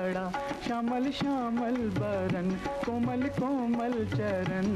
खड़ा, श्यामल श्यामल बरन, कोमल कोमल चरण।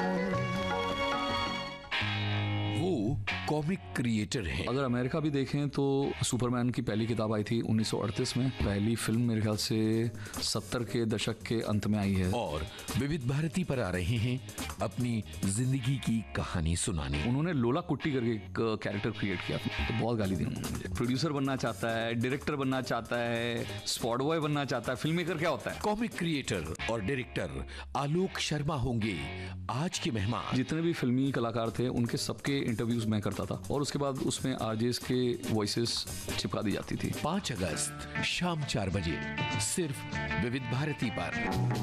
वो कॉमिक क्रिएटर है। अगर अमेरिका भी देखें तो सुपरमैन की पहली किताब आई थी 1938 में, पहली फिल्म मेरे ख्याल से 70 के दशक के अंत में आई है। और विविध भारती पर आ रहे हैं अपनी जिंदगी की कहानी सुनाने। उन्होंने लोला कुट्टी करके एक कैरेक्टर क्रिएट किया था, तो बहुत गाली दी उन्होंने मुझे। प्रोड्यूसर बनना चाहता है, डायरेक्टर बनना चाहता है, स्पॉट बॉय बनना चाहता है, फिल्म मेकर क्या होता है? कॉमिक क्रिएटर और डायरेक्टर आलोक शर्मा होंगे आज के मेहमान। जितने भी फिल्मी कलाकार थे उनके सबके इंटरव्यूज मैं करता था और उसके बाद उसमें आरजेस के वॉइसेस चिपका दी जाती थी। 5 अगस्त शाम 4 बजे सिर्फ विविध भारती पर।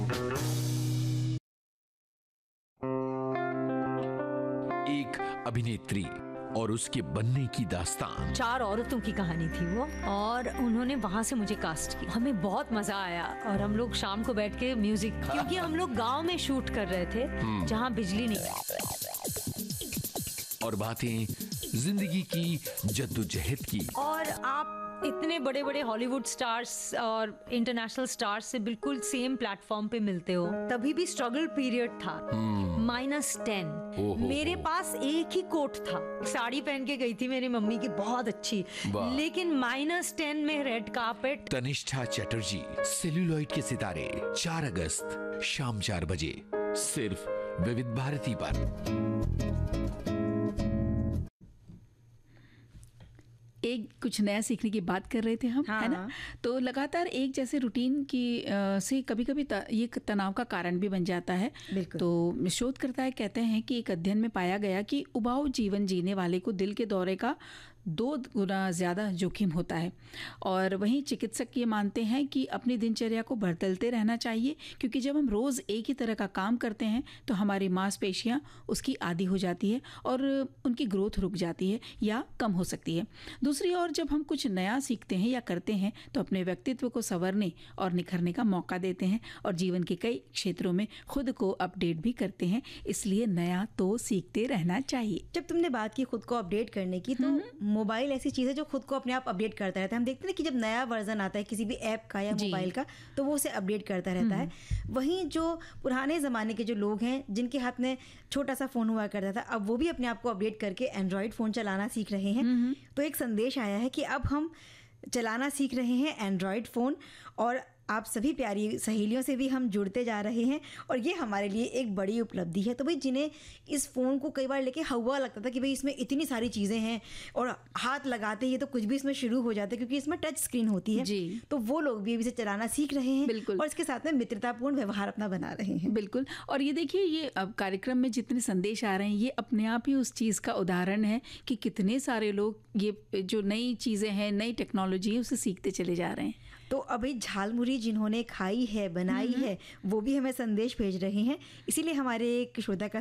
एक अभिनेत्री और उसके बनने की दास्तान। 4 औरतों की कहानी थी वो, और उन्होंने वहाँ से मुझे कास्ट किया। हमें बहुत मजा आया और हम लोग शाम को बैठ के म्यूजिक, क्योंकि हम लोग गांव में शूट कर रहे थे जहाँ बिजली नहीं। और बातें जिंदगी की जद्दोजहद की। और आप इतने बड़े बड़े हॉलीवुड स्टार्स और इंटरनेशनल स्टार्स से बिल्कुल सेम प्लेटफॉर्म पे मिलते हो। तभी भी स्ट्रगल पीरियड था। -10 मेरे पास एक ही कोट था, साड़ी पहन के गई थी मेरी मम्मी की बहुत अच्छी, लेकिन -10 में red carpet. Tanishtha Chatterjee, celluloid के सितारे, 4 अगस्त शाम 4 बजे सिर्फ विविध भारती पर। एक कुछ नया सीखने की बात कर रहे थे हम, है ना? तो लगातार एक जैसे रूटीन की से कभी कभी ये तनाव का कारण भी बन जाता है। तो शोधकर्ता कहते हैं कि एक अध्ययन में पाया गया कि उबाऊ जीवन जीने वाले को दिल के दौरे का 2 गुना ज़्यादा जोखिम होता है। और वहीं चिकित्सक ये मानते हैं कि अपनी दिनचर्या को बदलते रहना चाहिए, क्योंकि जब हम रोज़ एक ही तरह का काम करते हैं तो हमारी मांसपेशियां उसकी आदी हो जाती है और उनकी ग्रोथ रुक जाती है या कम हो सकती है। दूसरी ओर जब हम कुछ नया सीखते हैं या करते हैं तो अपने व्यक्तित्व को संवरने और निखरने का मौका देते हैं और जीवन के कई क्षेत्रों में खुद को अपडेट भी करते हैं। इसलिए नया तो सीखते रहना चाहिए। जब तुमने बात की खुद को अपडेट करने की, तो मोबाइल ऐसी चीज़ है जो खुद को अपने आप अपडेट करता रहता है। हम देखते हैं कि जब नया वर्जन आता है किसी भी ऐप का या मोबाइल का, तो वो उसे अपडेट करता रहता है। वहीं जो पुराने ज़माने के जो लोग हैं जिनके हाथ में छोटा सा फ़ोन हुआ करता था, अब वो भी अपने आप को अपडेट करके एंड्रॉयड फ़ोन चलाना सीख रहे हैं। तो एक संदेश आया है कि अब हम चलाना सीख रहे हैं एंड्रॉयड फ़ोन, और आप सभी प्यारी सहेलियों से भी हम जुड़ते जा रहे हैं, और ये हमारे लिए एक बड़ी उपलब्धि है। तो भाई जिन्हें इस फ़ोन को कई बार लेके हवा लगता था कि भाई इसमें इतनी सारी चीज़ें हैं और हाथ लगाते ही तो कुछ भी इसमें शुरू हो जाता है, क्योंकि इसमें टच स्क्रीन होती है जी। तो वो लोग भी इसे चलाना सीख रहे हैं। बिल्कुल। और इसके साथ में मित्रतापूर्ण व्यवहार अपना बना रहे हैं। बिल्कुल। और ये देखिए, ये अब कार्यक्रम में जितने संदेश आ रहे हैं ये अपने आप ही उस चीज़ का उदाहरण है कि कितने सारे लोग ये जो नई चीज़ें हैं, नई टेक्नोलॉजी है, उसे सीखते चले जा रहे हैं। तो अभी झालमुरी जिन्होंने खाई है, बनाई है, वो भी हमें संदेश भेज रहे हैं। इसीलिए हमारे एक श्रोता का